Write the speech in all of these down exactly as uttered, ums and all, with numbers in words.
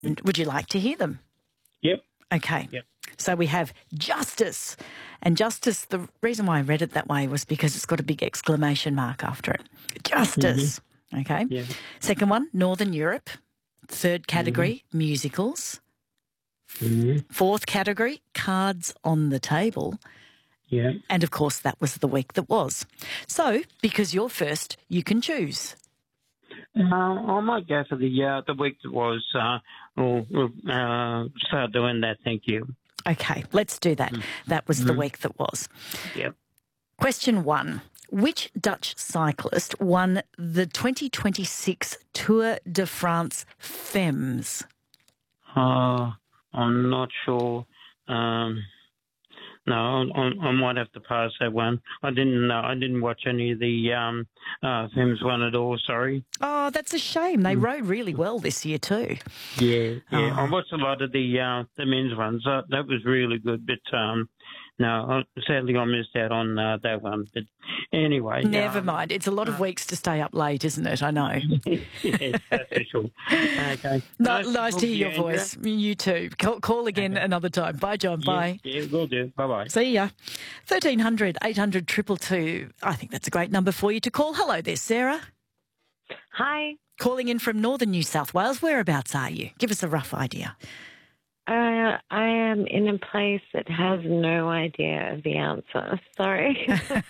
And would you like to hear them? Yep. Okay. Yep. So we have justice. And justice, the reason why I read it that way was because it's got a big exclamation mark after it. Justice. Mm-hmm. Okay. Yeah. Second one, Northern Europe. Third category, mm-hmm. musicals. Mm-hmm. Fourth category, cards on the table. Yeah. And, of course, that was the week that was. So, because you're first, you can choose. Uh, I might go for the uh, the week that was. Uh, we'll, we'll uh, start doing that, thank you. Okay, let's do that. Mm. That was mm. the week that was. Yep. Question one. Which Dutch cyclist won the twenty twenty-six Tour de France Femmes? Uh, I'm not sure. Um, no, I, I might have to pass that one. I didn't know. I didn't watch any of the um, uh, Femmes one at all. Sorry. Oh, that's a shame. They mm. rode really well this year too. Yeah, yeah. Oh. I watched a lot of the uh, the men's ones. Uh, that was really good, but um, no, sadly I missed out on uh, that one. But anyway, never um, mind. It's a lot of uh, weeks to stay up late, isn't it? I know. Yes, that's for sure. Okay. No, nice, nice to hear your Andrea. voice. You too. Call, call again okay. another time. Bye, John. Yeah, Bye. Yeah, will do. Bye bye. See ya. thirteen hundred, eight hundred, two two two. I think that's a great number for you to call. Hello there, Sarah. Hi. Calling in from northern New South Wales. Whereabouts are you? Give us a rough idea. Uh, I am in a place that has no idea of the answer. Sorry.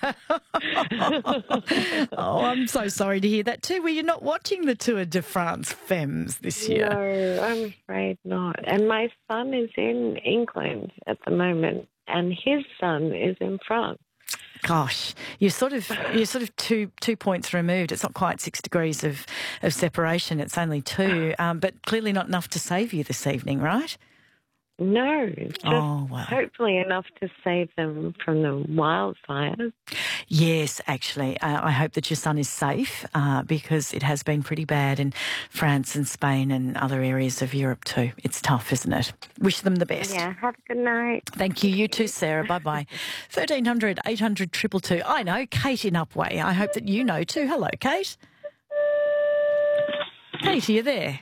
Oh, I'm so sorry to hear that too. Were you not watching the Tour de France Femmes this year? No, I'm afraid not. And my son is in England at the moment, and his son is in France. Gosh, you're sort of you're sort of two two points removed. It's not quite six degrees of, of separation. It's only two, um, but clearly not enough to save you this evening, right? No, just oh, wow. hopefully enough to save them from the wildfires. Yes, actually. Uh, I hope that your son is safe uh, because it has been pretty bad in France and Spain and other areas of Europe too. It's tough, isn't it? Wish them the best. Yeah, have a good night. Thank you. You too, Sarah. Bye-bye. thirteen hundred, eight hundred, two two two. I know, Kate in Upwey. I hope that you know too. Hello, Kate. Kate, are you there?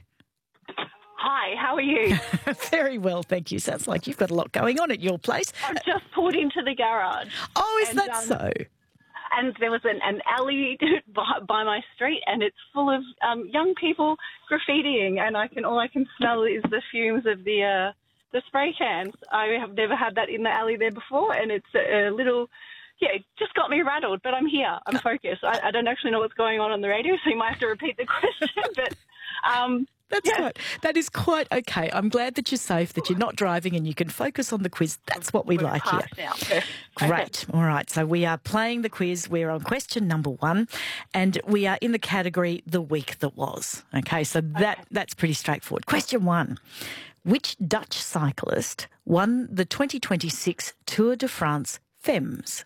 Hi, how are you? Very well, thank you. Sounds like you've got a lot going on at your place. I've just pulled into the garage. Oh, is and, that um, so? And there was an, an alley by, by my street, and it's full of um, young people graffitiing, and I can all I can smell is the fumes of the uh, the spray cans. I have never had that in the alley there before, and it's a, a little. Yeah, it just got me rattled, but I'm here. I'm focused. I, I don't actually know what's going on on the radio, so you might have to repeat the question, but. Um, That's yeah. quite, that is quite okay. I'm glad that you're safe, that you're not driving and you can focus on the quiz. That's what we We're like here. now. Great. Okay. All right. So we are playing the quiz. We're on question number one and we are in the category the week that was. Okay. So that, okay. that's pretty straightforward. Question one. Which Dutch cyclist won the twenty twenty-six Tour de France Femmes?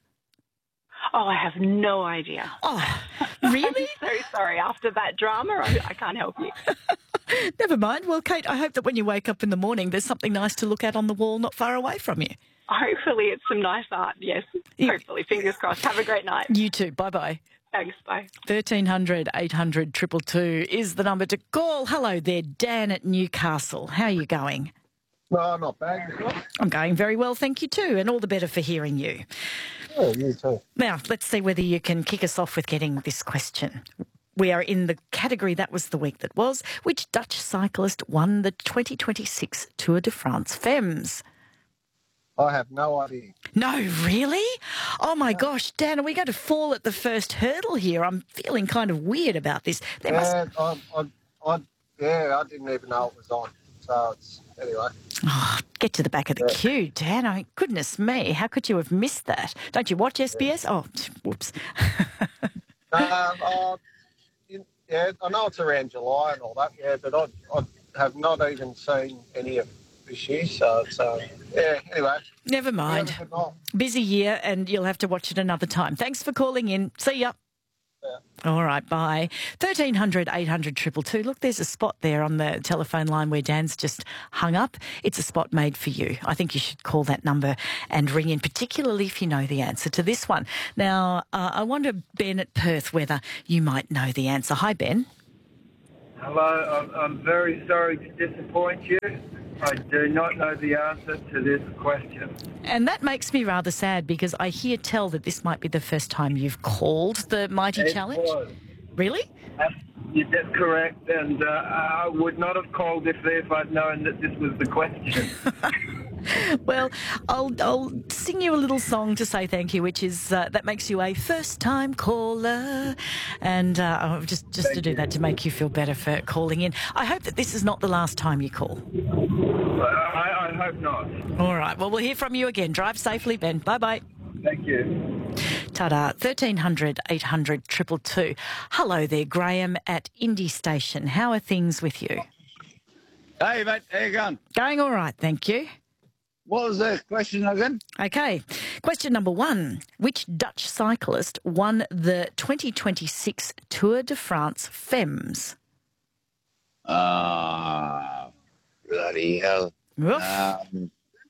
Oh, I have no idea. Oh, really? I'm so sorry. After that drama, I, I can't help you. Never mind. Well, Kate, I hope that when you wake up in the morning, there's something nice to look at on the wall not far away from you. Hopefully it's some nice art, yes. Hopefully, fingers crossed. Have a great night. You too. Bye-bye. Thanks, bye. thirteen hundred, eight hundred, two two two is the number to call. Hello there, Dan at Newcastle. How are you going? Well, not bad. I'm going very well, thank you too, and all the better for hearing you. Oh, you too. Now, let's see whether you can kick us off with getting this question. We are in the category that was the week that was. Which Dutch cyclist won the twenty twenty-six Tour de France Femmes? I have no idea. No, really? Oh, my gosh, Dan, are we going to fall at the first hurdle here? I'm feeling kind of weird about this. There yeah, must... I, I, I, yeah, I didn't even know it was on. So, it's, anyway. Oh, get to the back of the yeah. queue, Dan. Oh, goodness me, how could you have missed that? Don't you watch S B S? Yeah. Oh, whoops. um, uh, yeah, I know it's around July and all that, yeah, but I, I have not even seen any of this year, so it's, uh, yeah, anyway. Never mind. Busy year and you'll have to watch it another time. Thanks for calling in. See ya. Yeah. All right, bye. thirteen hundred, eight hundred, two two two. Look, there's a spot there on the telephone line where Dan's just hung up. It's a spot made for you. I think you should call that number and ring in, particularly if you know the answer to this one. Now, uh, I wonder, Ben at Perth, whether you might know the answer. Hi, Ben. Hello, I'm, I'm very sorry to disappoint you. I do not know the answer to this question. And that makes me rather sad because I hear tell that this might be the first time you've called the Mighty It Challenge. was. Really? That's, yeah, that's correct, and uh, I would not have called if, if I'd known that this was the question. Well, I'll I'll sing you a little song to say thank you, which is uh, that makes you a first-time caller, and uh, I'll just just to do that to make you feel better for calling in. I hope that this is not the last time you call. I, I hope not. All right. Well, we'll hear from you again. Drive safely, Ben. Bye bye. Thank you. Ta-da. thirteen hundred eight hundred two two two. Hello there, Graham at Indy Station. How are things with you? Hey, mate, how you going? Going all right, thank you. What was the question again? Okay. Question number one. Which Dutch cyclist won the twenty twenty-six Tour de France Femmes? Ah, uh, bloody hell. Oof. Um,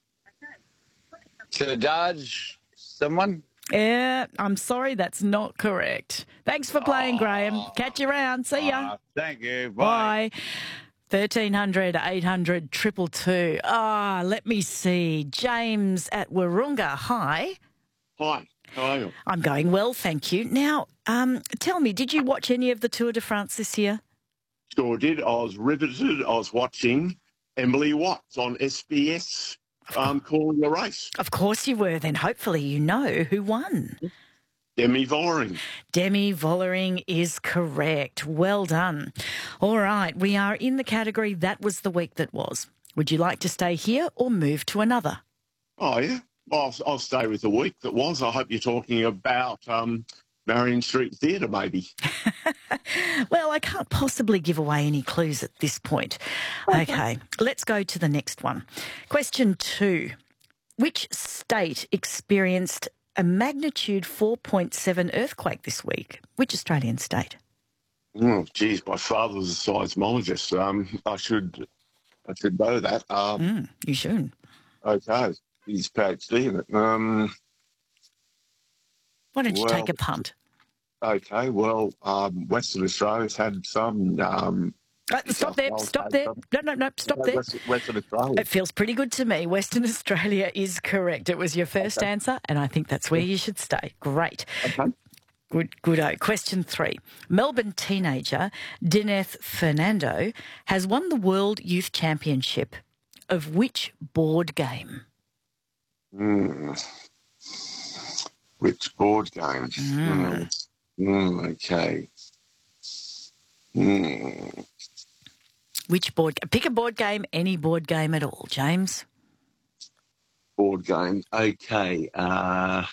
Sedaj, someone? Yeah, I'm sorry, that's not correct. Thanks for playing, Graham. Catch you around. See ya. Uh, thank you. Bye. Bye. thirteen hundred eight hundred two two two. Ah, let me see. James at Warunga. Hi. Hi, how are you? I'm going well, thank you. Now, um, tell me, did you watch any of the Tour de France this year? Sure did. I was riveted. I was watching Emily Watts on S B S um, calling the race. Of course you were. Then hopefully you know who won. Demi Vollering. Demi Vollering is correct. Well done. All right, we are in the category That Was the Week That Was. Would you like to stay here or move to another? Oh, yeah. I'll, I'll stay with the week that was. I hope you're talking about um, Marion Street Theatre, maybe. Well, I can't possibly give away any clues at this point. Okay, let's go to the next one. Question two. Which state experienced a magnitude four point seven earthquake this week? Which Australian state? Oh, geez, my father was a seismologist. Um, I should, I should know that. Um, Mm, you should. Okay, he's PhD in it. Um, Why don't you well, take a punt? Okay, well, um, Western Australia's had some. Um, Uh, stop there, Wales stop had there. some. No, no, no, stop Yeah, there. Western, Western Australia. It feels pretty good to me. Western Australia is correct. It was your first Okay. answer, and I think that's where you should stay. Great. Okay. Good, good. Question three. Melbourne teenager Dineth Fernando has won the World Youth Championship of which board game? Mm. Which board game? Mm. Mm, okay. Mm. Which board? Pick a board game, any board game at all, James. Board game. Okay. Uh,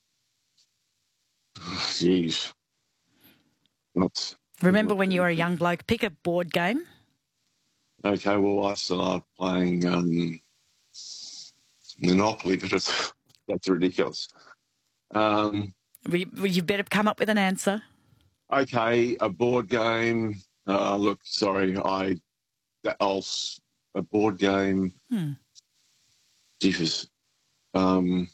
Jeez. Not. Remember when you were a young bloke, pick a board game. Okay, well, I started playing um, Monopoly, but it's, that's ridiculous. Um, We, we- you better come up with an answer. okay, a board game. Uh, look, sorry, I that I'll s- a board game. Hmm. Jesus. Um.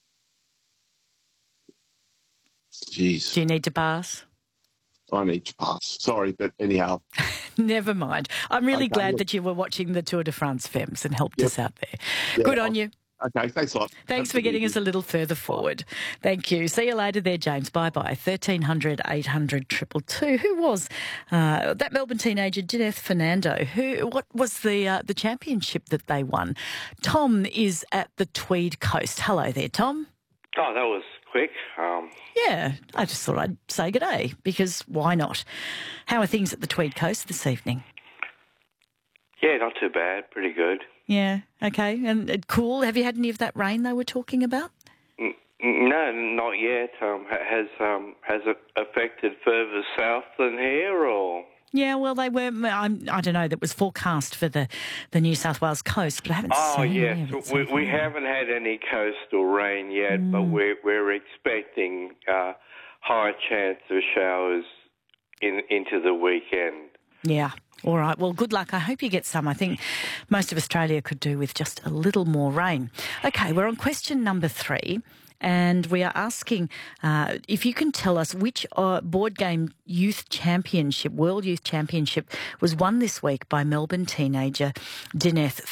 Jeez, Do you need to pass? I need to pass. Sorry, but anyhow. Never mind. I'm really Okay, glad look. that you were watching the Tour de France Femmes and helped Yep. us out there. Yeah, Good on I'll- you. Okay, thanks a lot. Thanks Have a for getting good us a little further forward. Thank you. See you later there, James. Bye-bye. thirteen hundred eight hundred two two two. Who was uh, that Melbourne teenager, Dineth Fernando? Who? What was the uh, the championship that they won? Tom is at the Tweed Coast. Hello there, Tom. Oh, that was quick. Um, Yeah, I just thought I'd say good day because why not? How are things at the Tweed Coast this evening? yeah, not too bad. Pretty good. Yeah, okay. And uh, cool. Have you had any of that rain they were talking about? N- No, not yet. Um, ha- has um, has it affected further south than here, or? Yeah, well, they were. I'm, I don't know. That was forecast for the, the New South Wales coast, but I haven't Oh, seen yes. any of it so we, we far. haven't had any coastal rain yet, but we're we're expecting uh, high chance of showers in into the weekend. Yeah. All right. Well, good luck. I hope you get some. I think most of Australia could do with just a little more rain. Okay, we're on question number three. and we are asking uh, if you can tell us which uh, board game youth championship, World Youth Championship, was won this week by Melbourne teenager Dineth